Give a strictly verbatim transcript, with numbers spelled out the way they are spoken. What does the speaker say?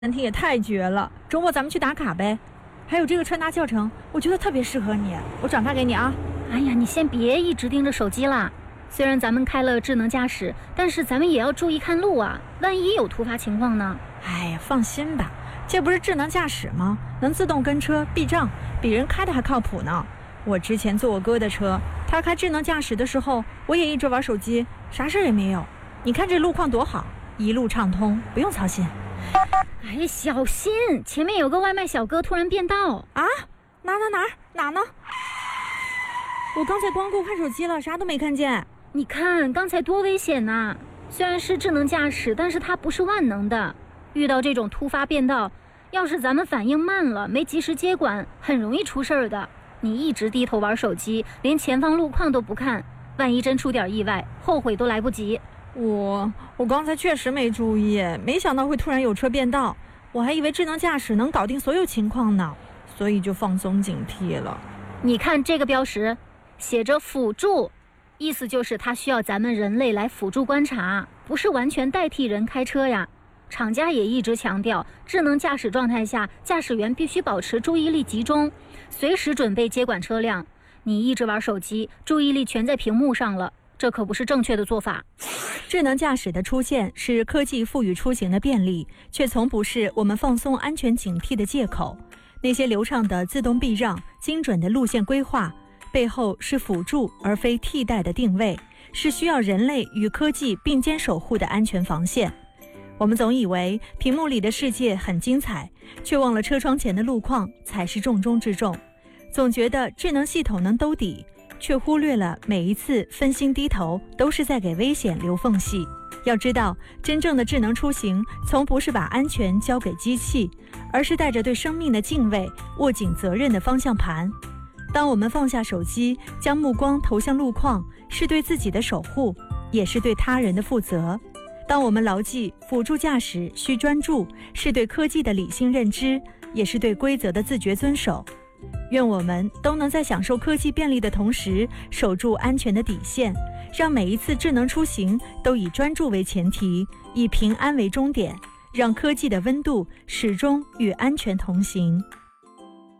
餐厅也太绝了，周末咱们去打卡呗。还有这个穿搭教程，我觉得特别适合你，我转发给你啊。 哎呀，你先别一直盯着手机啦。虽然咱们开了智能驾驶，但是咱们也要注意看路啊，万一有突发情况呢？ 哎呀，放心吧，这不是智能驾驶吗？能自动跟车避障，比人开的还靠谱呢。我之前坐我哥的车，他开智能驾驶的时候，我也一直玩手机，啥事也没有。你看这路况多好，一路畅通，不用操心。 哎呀，小心，前面有个外卖小哥突然变道啊！哪哪哪哪呢？我刚才光顾看手机了，啥都没看见。 你看刚才多危险呐！虽然是智能驾驶，但是它不是万能的。遇到这种突发变道，要是咱们反应慢了，没及时接管，很容易出事儿的。你一直低头玩手机，连前方路况都不看，万一真出点意外，后悔都来不及。 我我刚才确实没注意，没想到会突然有车变道，我还以为智能驾驶能搞定所有情况呢，所以就放松警惕了。 你看这个标识，写着辅助，意思就是它需要咱们人类来辅助观察，不是完全代替人开车呀。厂家也一直强调，智能驾驶状态下，驾驶员必须保持注意力集中，随时准备接管车辆。你一直玩手机，注意力全在屏幕上了，这可不是正确的做法。 智能驾驶的出现是科技赋予出行的便利，却从不是我们放松安全警惕的借口。那些流畅的自动避让、精准的路线规划，背后是辅助而非替代的定位，是需要人类与科技并肩守护的安全防线。我们总以为屏幕里的世界很精彩，却忘了车窗前的路况才是重中之重。总觉得智能系统能兜底，却忽略了每一次分心低头都是在给危险留缝隙。要知道，真正的智能出行从不是把安全交给机器，而是带着对生命的敬畏，握紧责任的方向盘。当我们放下手机，将目光投向路况，是对自己的守护，也是对他人的负责。当我们牢记辅助驾驶需专注，是对科技的理性认知，也是对规则的自觉遵守。愿我们都能在享受科技便利的同时，守住安全的底线，让每一次智能出行都以专注为前提，以平安为终点，让科技的温度始终与安全同行。